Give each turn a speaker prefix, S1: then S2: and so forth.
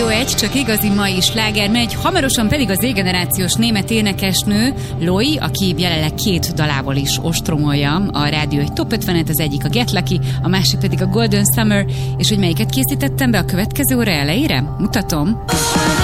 S1: 1, csak igazi mai sláger megy, hamarosan pedig az Z-generációs német énekesnő Loi, aki jelenleg 2 dalával is ostromolja a rádió egy top 50-et, az egyik a Get Lucky, a másik pedig a Golden Summer, és hogy melyiket készítettem be a következő óra elejére? Mutatom.